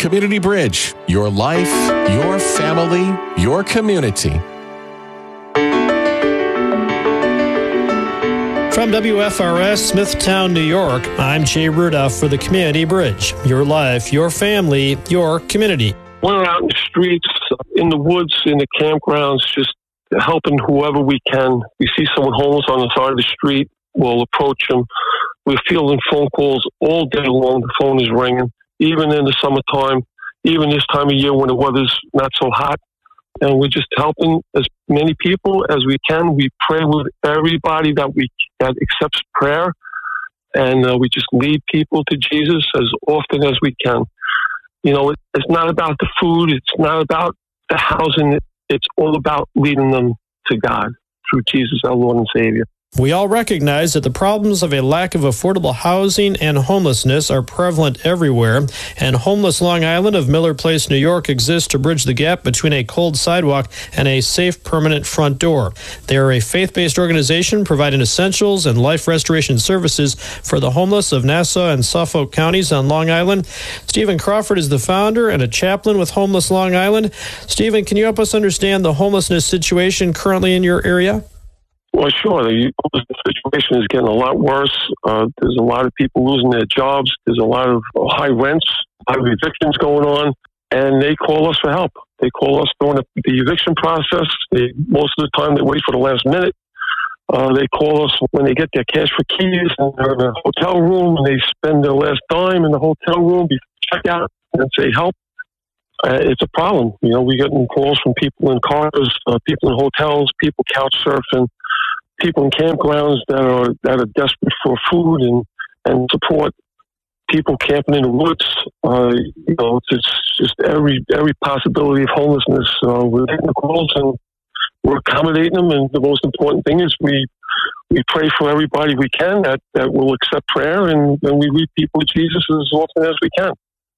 Community Bridge, your life, your family, your community. From WFRS, Smithtown, New York, I'm Jay Rudolph for the Community Bridge. Your life, your family, your community. We're out in the streets, in the woods, in the campgrounds, just helping whoever we can. We see someone homeless on the side of the street, we'll approach them. We're fielding phone calls all day long. The phone is ringing, even in the summertime, even this time of year when the weather's not so hot. And we're just helping as many people as we can. We pray with everybody that accepts prayer. And we just lead people to Jesus as often as we can. You know, it's not about the food. It's not about the housing. It's all about leading them to God through Jesus, our Lord and Savior. We all recognize that the problems of a lack of affordable housing and homelessness are prevalent everywhere, and Homeless Long Island of Miller Place, New York exists to bridge the gap between a cold sidewalk and a safe, permanent front door. They are a faith-based organization providing essentials and life restoration services for the homeless of Nassau and Suffolk counties on Long Island. Stephen Crawford is the founder and a chaplain with Homeless Long Island. Stephen, can you help us understand the homelessness situation currently in your area? Well, sure. The situation is getting a lot worse. There's a lot of people losing their jobs. There's a lot of high rents, a lot of evictions going on, and they call us for help. They call us during the eviction process. Most of the time, they wait for the last minute. They call us when they get their cash for keys and they're in a hotel room and they spend their last dime in the hotel room before checkout and say, help. It's a problem. You know, we're getting calls from people in cars, people in hotels, people couch surfing, people in campgrounds that are desperate for food and support, people camping in the woods. You know, it's just every possibility of homelessness. We're getting the calls and we're accommodating them. And the most important thing is we pray for everybody we can that will accept prayer, and we lead people to Jesus as often as we can.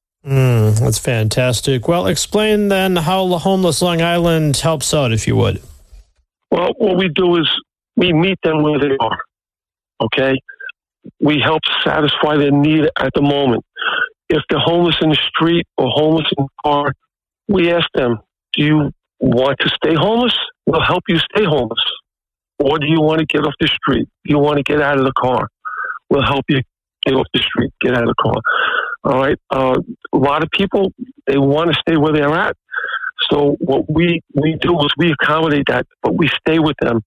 That's fantastic. Well, explain then how Homeless Long Island helps out, if you would. Well, what we do is we meet them where they are, okay? We help satisfy their need at the moment. If they're homeless in the street or homeless in the car, we ask them, do you want to stay homeless? We'll help you stay homeless. Or do you want to get off the street? Do you want to get out of the car? We'll help you get off the street, get out of the car. All right? A lot of people, they want to stay where they're at. So what we do is we accommodate that, but we stay with them.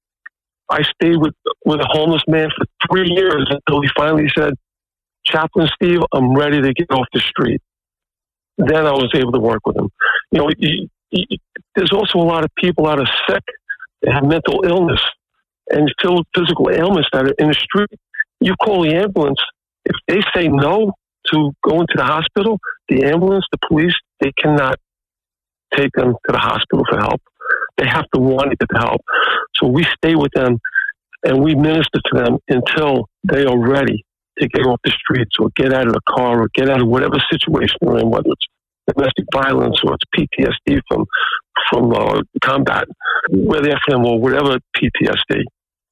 I stayed with a homeless man for 3 years until he finally said, Chaplain Steve, I'm ready to get off the street. Then I was able to work with him. You know, there's also a lot of people that are sick, they have mental illness and physical ailments that are in the street. You call the ambulance. If they say no to going to the hospital, the ambulance, the police, they cannot take them to the hospital for help. They have to want to get the help. So we stay with them and we minister to them until they are ready to get off the streets or get out of the car or get out of whatever situation they're in, whether it's domestic violence or it's PTSD from combat. We're there for them or whatever PTSD.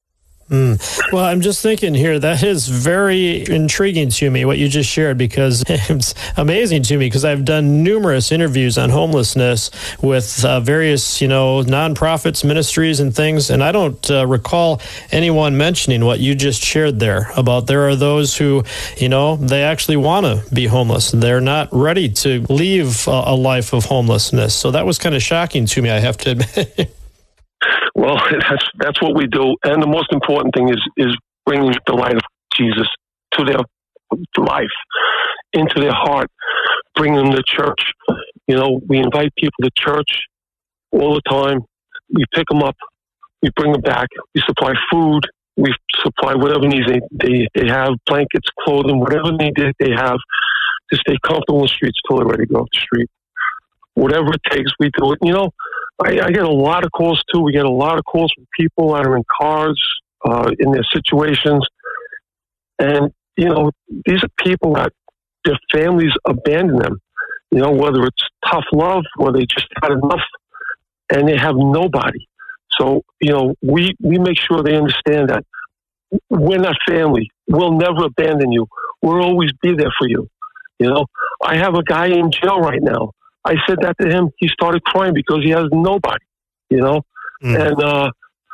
Well, I'm just thinking here, that is very intriguing to me, what you just shared, because it's amazing to me, because I've done numerous interviews on homelessness with various, nonprofits, ministries and things, and I don't recall anyone mentioning what you just shared there about there are those who, they actually want to be homeless. They're not ready to leave a life of homelessness. So that was kind of shocking to me, I have to admit. Well, that's what we do, and the most important thing is bringing the light of Jesus to their life, into their heart, bringing them to church. We invite people to church all the time. We pick them up, we bring them back, we supply food, we supply whatever needs they have, blankets, clothing, whatever need they have to stay comfortable in the streets until they're ready to go off the street. Whatever it takes, we do it. I get a lot of calls, too. We get a lot of calls from people that are in cars, in their situations. And, these are people that their families abandon them, whether it's tough love or they just had enough and they have nobody. So, we make sure they understand that we're not family. We'll never abandon you. We'll always be there for you. I have a guy in jail right now. I said that to him. He started crying because he has nobody, you know. And I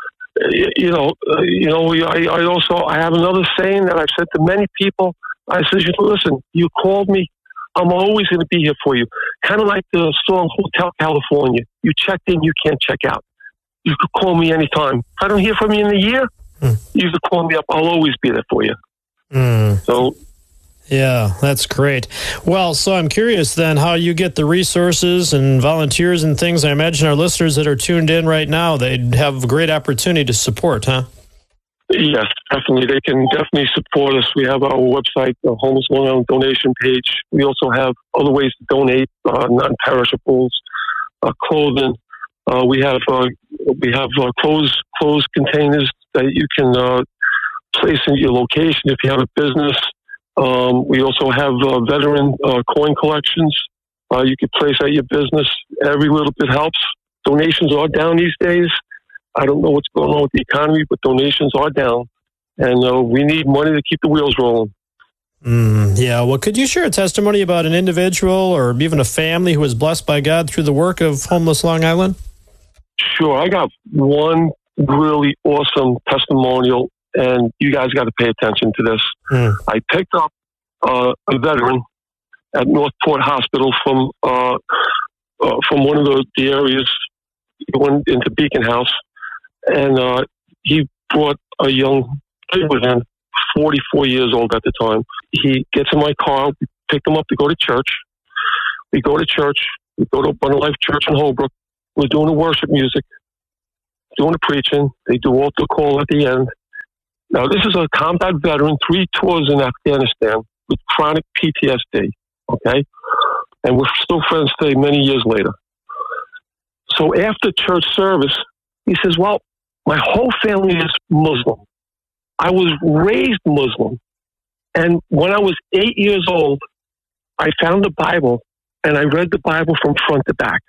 have another saying that I've said to many people. I said, listen, you called me. I'm always going to be here for you. Kind of like the song Hotel California. You checked in, you can't check out. You could call me anytime. If I don't hear from you in a year, you could call me up. I'll always be there for you. So, yeah, that's great. Well, so I'm curious then how you get the resources and volunteers and things. I imagine our listeners that are tuned in right now, they'd have a great opportunity to support, huh? Yes, definitely. They can definitely support us. We have our website, the Homeless Long Island donation page. We also have other ways to donate, non-perishables, clothing. We have clothes containers that you can place in your location if you have a business. We also have veteran coin collections you can place at your business. Every little bit helps. Donations are down these days. I don't know what's going on with the economy, but donations are down. And we need money to keep the wheels rolling. Yeah, well, could you share a testimony about an individual or even a family who was blessed by God through the work of Homeless Long Island? Sure. I got one really awesome testimonial, and you guys got to pay attention to this. I picked up a veteran at Northport Hospital from one of the areas. He went into Beacon House, and he brought a young kid with him, 44 years old at the time. He gets in my car. We pick him up to go to church. We go to church. We go to Abundant Life Church in Holbrook. We're doing the worship music, doing the preaching. They do altar call at the end. Now, this is a combat veteran, 3 tours in Afghanistan with chronic PTSD, okay? And we're still friends today, many years later. So after church service, he says, well, my whole family is Muslim. I was raised Muslim. And when I was 8 years old, I found the Bible, and I read the Bible from front to back.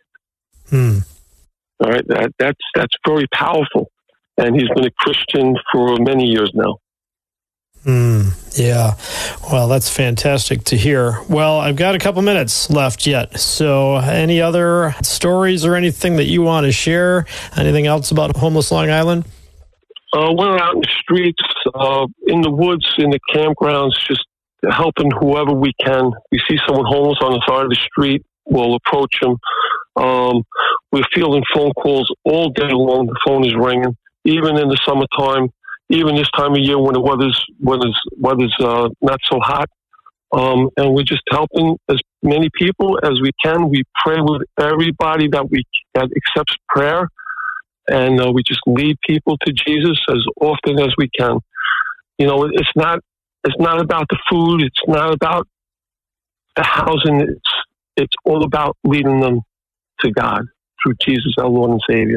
All right, that's very powerful. And he's been a Christian for many years now. Yeah. Well, that's fantastic to hear. Well, I've got a couple minutes left yet. So any other stories or anything that you want to share? Anything else about Homeless Long Island? We're out in the streets, in the woods, in the campgrounds, just helping whoever we can. We see someone homeless on the side of the street, we'll approach them. We're fielding phone calls all day long. The phone is ringing, even in the summertime, even this time of year when the weather's not so hot. And we're just helping as many people as we can. We pray with everybody that accepts prayer, and we just lead people to Jesus as often as we can. You know, it's not about the food. It's not about the housing. It's all about leading them to God through Jesus, our Lord and Savior.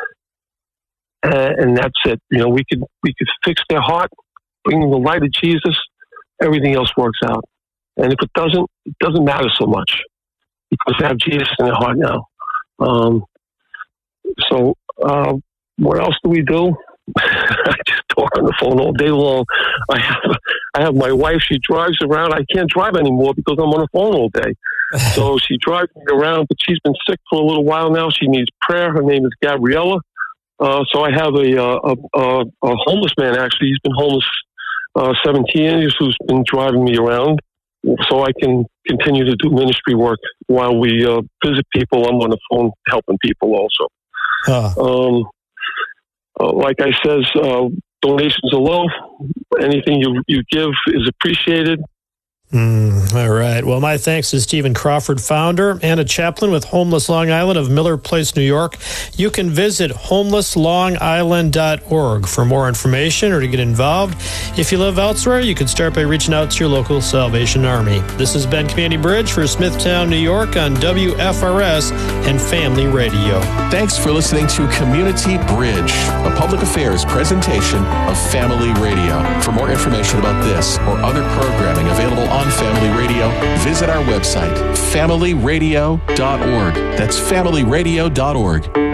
And that's it. You know, we could fix their heart, bring them the light of Jesus. Everything else works out. And if it doesn't matter so much because they have Jesus in their heart now. So what else do we do? I just talk on the phone all day long. I have my wife. She drives around. I can't drive anymore because I'm on the phone all day. So she drives me around, but she's been sick for a little while now. She needs prayer. Her name is Gabriella. So I have a homeless man, actually. He's been homeless 17 years, who's been driving me around so I can continue to do ministry work while we visit people. I'm on the phone helping people also. Like I says, donations are low. Anything you give is appreciated. All right. Well, my thanks to Stephen Crawford, founder and a chaplain with Homeless Long Island of Miller Place, New York. You can visit homelesslongisland.org for more information or to get involved. If you live elsewhere, you can start by reaching out to your local Salvation Army. This has been Community Bridge for Smithtown, New York on WFRS and Family Radio. Thanks for listening to Community Bridge, a public affairs presentation of Family Radio. For more information about this or other programming available on Family Radio, visit our website, familyradio.org. That's familyradio.org.